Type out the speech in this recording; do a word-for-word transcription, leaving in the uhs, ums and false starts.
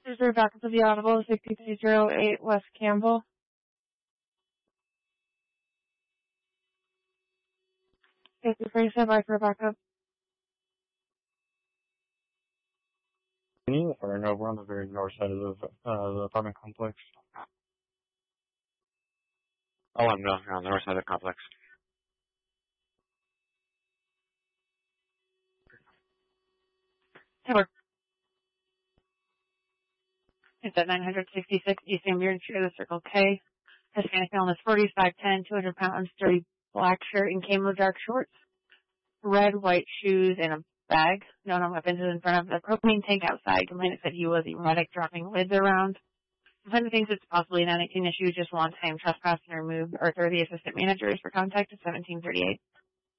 Is there backup of the audible sixty-three oh eight West Campbell? Thank you for your standby for backup. Or no, we're on the very north side of the, uh, the apartment complex. Oh, I'm no, on the north side of the complex. Taylor. It's at nine sixty-six East Ambient Street, the Circle K. Hispanic illness, forties, five ten, two hundred pounds, dirty black shirt and camo dark shorts. Red, white shoes, and a bag. No known weapons is in front of the propane tank outside. Complainant said he was erratic, dropping lids around. Complainant thinks it's possibly an eighteen issue, just one time trespass and removed or through the assistant managers for contact at seventeen thirty-eight.